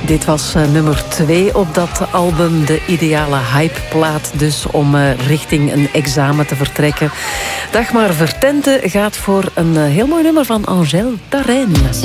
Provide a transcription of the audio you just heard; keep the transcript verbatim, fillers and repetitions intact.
Dit was uh, nummer twee op dat album. De ideale hypeplaat dus om uh, richting een examen te vertrekken. Dagmar Vertente gaat voor een uh, heel mooi nummer van Angèle Darrein.